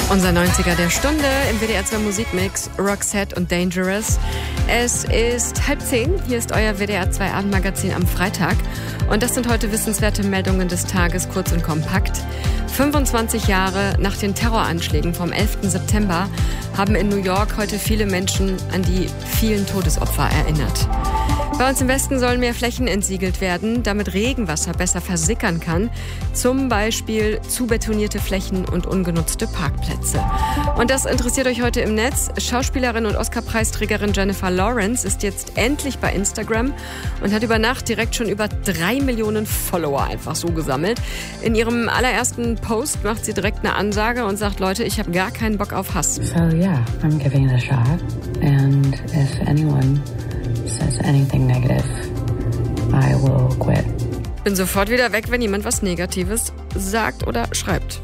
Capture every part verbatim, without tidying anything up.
Unser neunziger der Stunde im W D R zwei Musikmix, Roxette und Dangerous. Es ist halb zehn, hier ist euer W D R zwei Abendmagazin am Freitag. Und das sind heute wissenswerte Meldungen des Tages, kurz und kompakt. fünfundzwanzig Jahre nach den Terroranschlägen vom elften September haben in New York heute viele Menschen an die vielen Todesopfer erinnert. Bei uns im Westen sollen mehr Flächen entsiegelt werden, damit Regenwasser besser versickern kann. Zum Beispiel zubetonierte Flächen und ungenutzte Parkplätze. Und das interessiert euch heute im Netz. Schauspielerin und Oscar-Preisträgerin Jennifer Lawrence ist jetzt endlich bei Instagram und hat über Nacht direkt schon über drei Millionen Follower einfach so gesammelt. In ihrem allerersten Post macht sie direkt eine Ansage und sagt, Leute, ich habe gar keinen Bock auf Hass. So yeah, I'm giving it a shot. And if anyone says anything negative, I will quit. Bin sofort wieder weg, wenn jemand was Negatives sagt oder schreibt.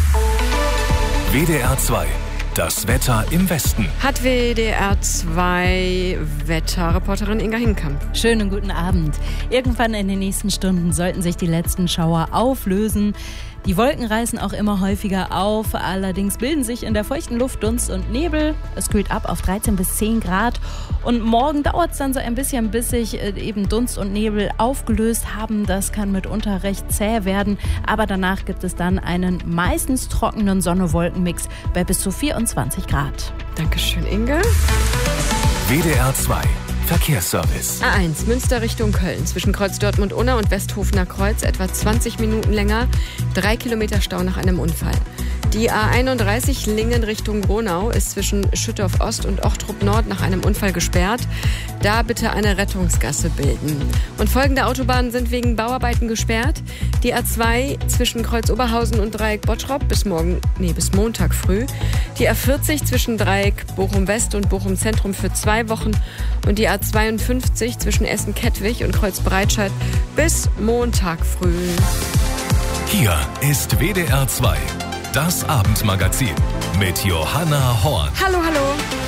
W D R zwei, das Wetter im Westen. Hat W D R zwei Wetterreporterin Inga Hinkamp. Schönen guten Abend. Irgendwann in den nächsten Stunden sollten sich die letzten Schauer auflösen. Die Wolken reißen auch immer häufiger auf, allerdings bilden sich in der feuchten Luft Dunst und Nebel. Es kühlt ab auf dreizehn bis zehn Grad und morgen dauert es dann so ein bisschen, bis sich eben Dunst und Nebel aufgelöst haben. Das kann mitunter recht zäh werden, aber danach gibt es dann einen meistens trockenen Sonne-Wolken-Mix bei bis zu vierundzwanzig Grad. Dankeschön, Inga. W D R zwei Verkehrsservice. A eins, Münster Richtung Köln. Zwischen Kreuz Dortmund-Unna und Westhofener Kreuz etwa zwanzig Minuten länger. Drei Kilometer Stau nach einem Unfall. Die A einunddreißig Lingen Richtung Gronau ist zwischen Schüttorf Ost und Ochtrup Nord nach einem Unfall gesperrt. Da bitte eine Rettungsgasse bilden. Und folgende Autobahnen sind wegen Bauarbeiten gesperrt. Die A zwei zwischen Kreuz Oberhausen und Dreieck Bottrop bis morgen, nee, bis Montag früh. Die A vierzig zwischen Dreieck Bochum West und Bochum Zentrum für zwei Wochen. Und die A zweiundfünfzig zwischen Essen-Kettwig und Kreuz Breitscheid bis Montag früh. Hier ist W D R zwei, das Abendmagazin mit Johanna Horn. Hallo, hallo.